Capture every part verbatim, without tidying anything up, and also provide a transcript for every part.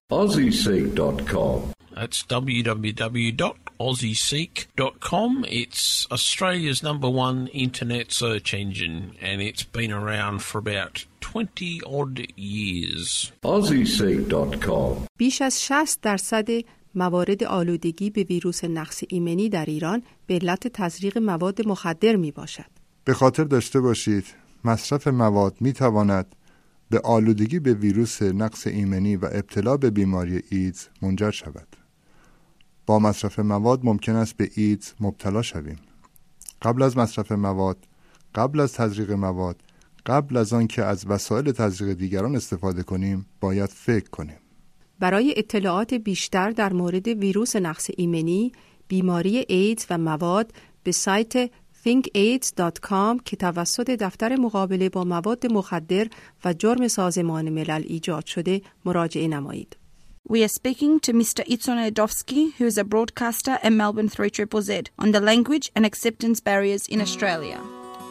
Aussie Seek dot com. That's w w w dot aussie seek dot com. It's Australia's number one internet search engine, and it's been around for about twenty odd years. Aussie Seek dot com. بیش از شصت درصد موارد آلودگی به ویروس نقص ایمنی در ایران به علت تزریق مواد مخدر می باشد. به خاطر داشته باشید مصرف مواد می تواند به آلودگی به ویروس نقص ایمنی و ابتلا به بیماری ایدز منجر شود. با مصرف مواد ممکن است به ایدز مبتلا شویم. قبل از مصرف مواد، قبل از تزریق مواد، قبل از آن که از وسایل تزریق دیگران استفاده کنیم، باید فکر کنیم. برای اطلاعات بیشتر در مورد ویروس نقص ایمنی، بیماری ایدز و مواد به سایت think aids dot com که توسط دفتر مقابله با مواد مخدر و جرم سازمان ملل ایجاد شده مراجعه نمایید. We are speaking to Mister Itzon Edovsky, who is a broadcaster at Melbourne three Z Z Z, on the language and acceptance barriers in Australia.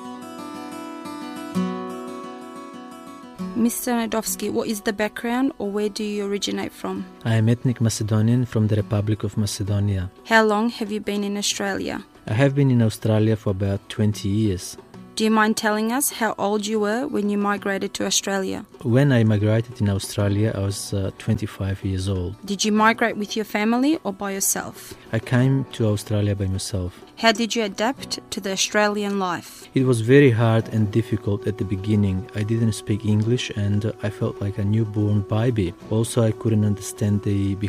Mister Edovsky, what is the background or where do you originate from? I am ethnic Macedonian from the Republic of Macedonia. How long have you been in Australia? I have been in Australia for about twenty years. Do you mind telling us how old you were when you migrated to Australia? When I migrated in Australia, I was uh, twenty-five years old. Did you migrate with your family or by yourself? I came to Australia by myself. How did you adapt to the Australian life? It was very hard and difficult at the beginning. I didn't speak English and uh, I felt like a newborn baby. Also, I couldn't understand the